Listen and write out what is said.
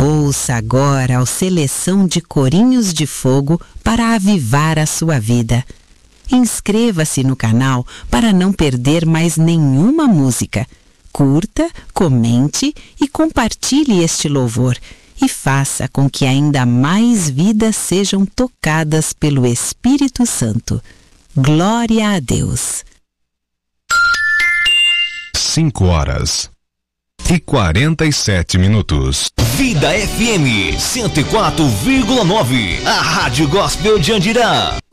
Ouça agora a seleção de corinhos de fogo para avivar a sua vida. Inscreva-se no canal para não perder mais nenhuma música. Curta, comente e compartilhe este louvor e faça com que ainda mais vidas sejam tocadas pelo Espírito Santo. Glória a Deus. 5:47. Vida FM 104,9, a Rádio Gospel de Andirá.